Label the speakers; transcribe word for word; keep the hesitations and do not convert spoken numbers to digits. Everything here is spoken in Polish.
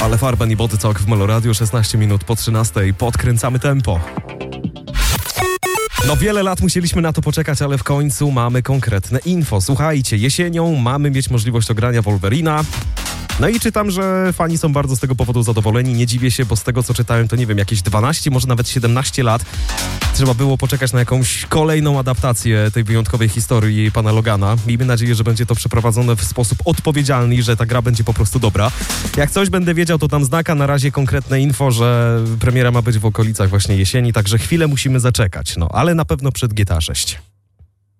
Speaker 1: Ale Farben i Bodytalk w Meloradiu, szesnaście minut po trzynastej. Podkręcamy tempo. No wiele lat musieliśmy na to poczekać, ale w końcu mamy konkretne info. Słuchajcie, jesienią mamy mieć możliwość ogrania Wolverina. No i czytam, że fani są bardzo z tego powodu zadowoleni. Nie dziwię się, bo z tego co czytałem, to nie wiem, jakieś dwanaście, może nawet siedemnaście lat trzeba było poczekać na jakąś kolejną adaptację tej wyjątkowej historii pana Logana. Miejmy nadzieję, że będzie to przeprowadzone w sposób odpowiedzialny i że ta gra będzie po prostu dobra. Jak coś będę wiedział, to tam znaka. Na razie konkretne info, że premiera ma być w okolicach właśnie jesieni, także chwilę musimy zaczekać. No, ale na pewno przed G T A sześć.